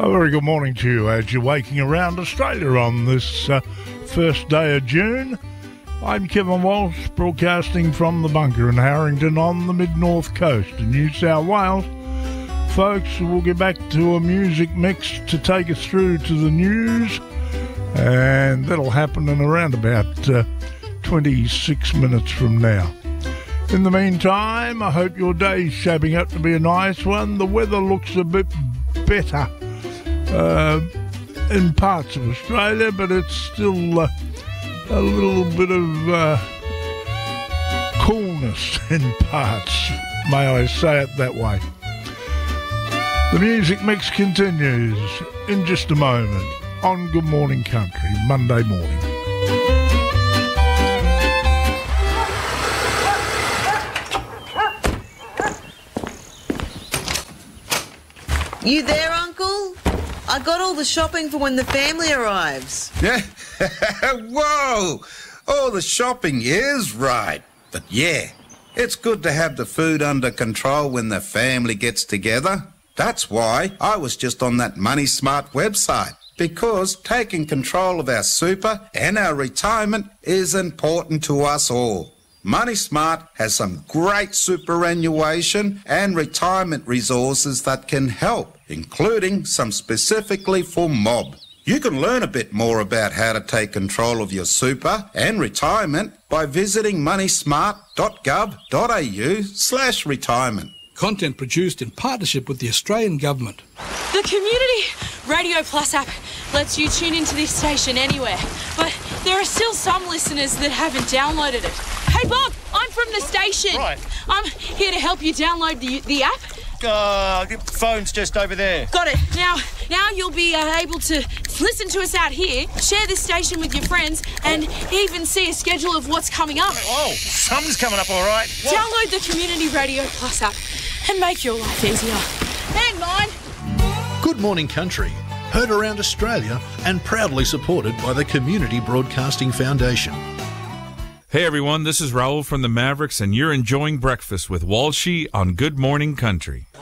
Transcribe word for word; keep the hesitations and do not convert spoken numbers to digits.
A very good morning to you as you're waking around Australia on this uh, first day of June. I'm Kevin Walsh, broadcasting from the bunker in Harrington on the mid-north coast of New South Wales. Folks, we'll get back to a music mix to take us through to the news, and that'll happen in around about uh, twenty-six minutes from now. In the meantime, I hope your day's shaping up to be a nice one. The weather looks a bit better uh, in parts of Australia, but it's still uh, a little bit of uh, coolness in parts, may I say it that way. The music mix continues in just a moment on Good Morning Country, Monday morning. You there, Uncle? I got all the shopping for when the family arrives. Yeah. Whoa! All the shopping is right. But yeah, it's good to have the food under control when the family gets together. That's why I was just on that Money Smart website, because taking control of our super and our retirement is important to us all. Money Smart has some great superannuation and retirement resources that can help, including some specifically for mob. You can learn a bit more about how to take control of your super and retirement by visiting moneysmart.gov.au slash retirement. Content produced in partnership with the Australian Government. The Community Radio Plus app lets you tune into this station anywhere, but there are still some listeners that haven't downloaded it. Hey Bob, I'm from the station. Right. I'm here to help you download the the app. Uh, the phone's just over there. Got it. Now, now you'll be uh, able to listen to us out here, share this station with your friends, and even see a schedule of what's coming up. Oh, something's coming up all right. What? Download the Community Radio Plus app and make your life easier. And mine. Good Morning Country, heard around Australia and proudly supported by the Community Broadcasting Foundation. Hey everyone, this is Raoul from the Mavericks, and you're enjoying breakfast with Walshy on Good Morning Country.